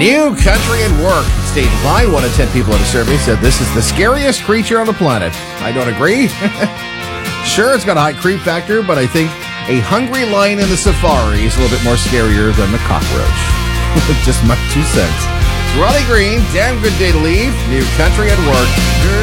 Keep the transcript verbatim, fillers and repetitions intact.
New Country at Work. State line, one in ten people in a survey said this is the scariest creature on the planet. I don't agree. Sure, it's got a high creep factor, but I think a hungry lion in the safari is a little bit more scarier than the cockroach. Just my two cents. It's Ronnie Green, damn good day to leave. New Country at Work.